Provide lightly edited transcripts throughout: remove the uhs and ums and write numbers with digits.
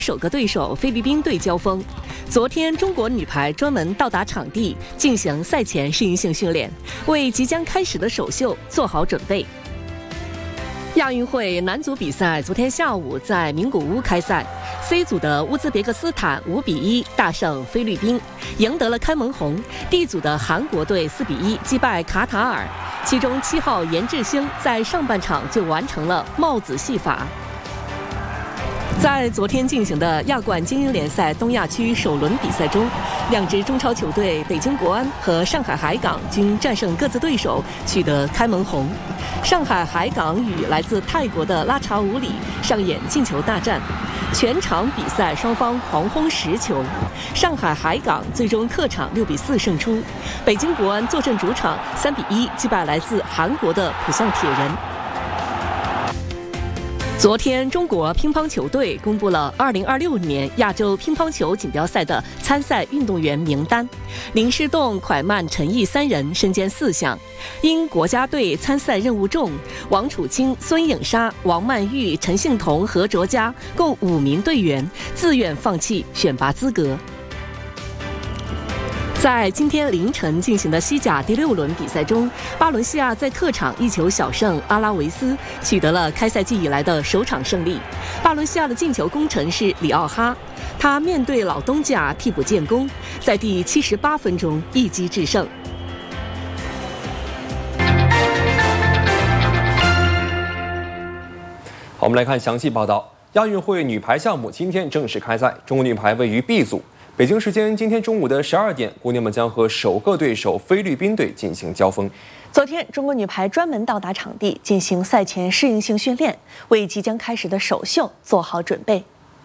首个对手菲律宾队交锋。昨天，中国女排专门到达场地进行赛前适应性训练，为即将开始的首秀做好准备。亚运会男足比赛昨天下午在名古屋开赛 ，C 组的乌兹别克斯坦5-1大胜菲律宾，赢得了开门红。D 组的韩国队4-1击败卡塔尔，其中7号严智星在上半场就完成了帽子戏法。在昨天进行的亚冠精英联赛东亚区首轮比赛中，两支中超球队北京国安和上海海港均战胜各自对手，取得开门红。上海海港与来自泰国的拉查武里上演进球大战，全场比赛双方狂轰10球，上海海港最终客场6-4胜出。北京国安坐镇主场3-1击败来自韩国的浦项铁人。昨天，中国乒乓球队公布了2026年亚洲乒乓球锦标赛的参赛运动员名单，林诗栋、蒯曼、陈毅3人身兼4项。因国家队参赛任务重，王楚钦、孙颖莎、王曼玉、陈幸同和卓佳共5名队员自愿放弃选拔资格。在今天凌晨进行的西甲第6轮比赛中，巴伦西亚在客场1球小胜阿拉维斯，取得了开赛季以来的首场胜利。巴伦西亚的进球功臣是里奥哈，他面对老东家替补建功，在第78分钟一击制胜。 好，我们来看详细报道。亚运会女排项目今天正式开赛，中国女排位于 B 组。北京时间今天中午的12点，国娘们将和首个对手菲律宾队进行交锋。 昨天，中国女排专门到达场地进行赛前适应性训练，为即将开始的首秀做好准备。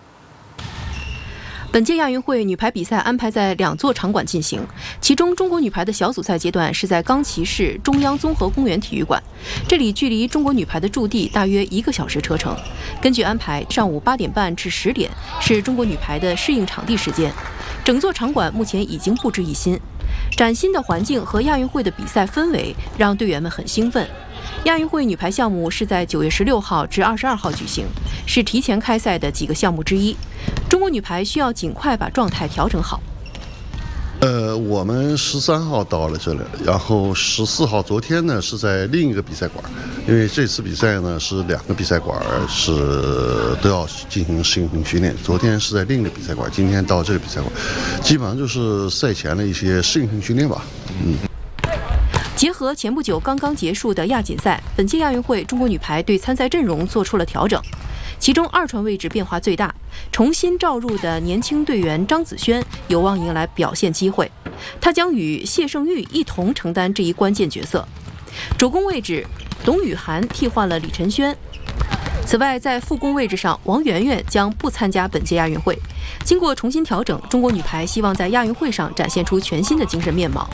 本届亚运会女排比赛安排在2座场馆进行，其中中国女排的小组赛阶段是在冈崎市中央综合公园体育馆，这里距离中国女排的驻地大约1个小时车程。根据安排，上午8点半至10点是中国女排的适应场地时间。整座场馆目前已经布置一新，崭新的环境和亚运会的比赛氛围让队员们很兴奋。亚运会女排项目是在9月16号至22号举行，是提前开赛的几个项目之一。中国女排需要尽快把状态调整好。 我们13号到了这里，然后14号昨天呢是在另一个比赛馆，因为这次比赛呢是2个比赛馆是都要进行适应性训练。昨天是在另一个比赛馆，今天到这个比赛馆，基本上就是赛前的一些适应性训练吧。 结合前不久刚刚结束的亚锦赛，本届亚运会中国女排对参赛阵容做出了调整，其中2传位置变化最大，重新召入的年轻队员张子萱有望迎来表现机会，他将与谢胜玉一同承担这一关键角色。主攻位置，董雨涵替换了李晨轩。此外，在副攻位置上，王媛媛将不参加本届亚运会。经过重新调整，中国女排希望在亚运会上展现出全新的精神面貌。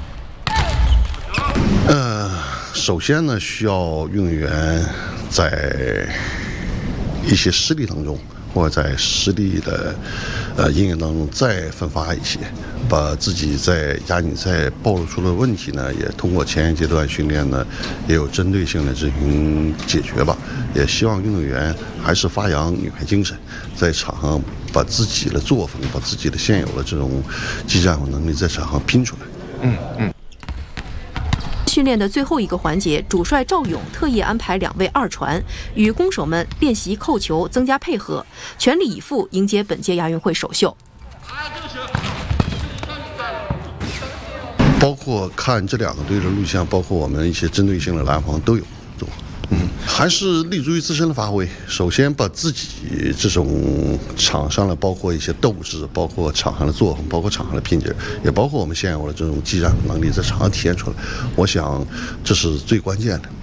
首先呢，需要运动员在一些失利当中，或者在失利的阴影当中再奋发一些，把自己在亚锦赛暴露出的问题呢，也通过前一阶段训练呢，也有针对性的进行解决吧。也希望运动员还是发扬女排精神，在场上把自己的作风，把自己的现有的这种技战术能力在场上拼出来。 训练的最后一个环节，主帅赵勇特意安排2位2传，与攻手们练习扣球，增加配合，全力以赴迎接本届亚运会首秀。 包括看这2个队的录像，包括我们一些针对性的拦防都有做。还是立足于自身的发挥。首先把自己这种场上的，包括一些斗志，包括场上的作风，包括场上的拼劲，也包括我们现有的这种技战术能力，在场上体现出来。我想这是最关键的。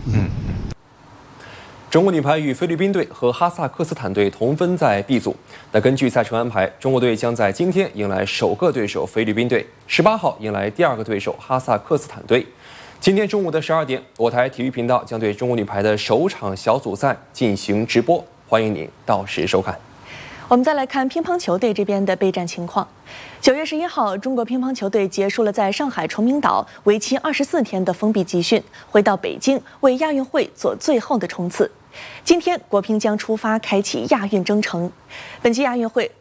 中国女排与菲律宾队和哈萨克斯坦队同分在 B 组。那根据赛程安排，中国队将在今天迎来首个对手菲律宾队，18号迎来第2个对手哈萨克斯坦队。今天中午的12点，我台体育频道将对中国女排的首场小组赛进行直播，欢迎您到时收看。 我们再来看乒乓球队这边的备战情况。9月11号，中国乒乓球队结束了在上海崇明岛为期24天的封闭集训，回到北京为亚运会做最后的冲刺。 今天，国乒将出发开启亚运征程。本期亚运会。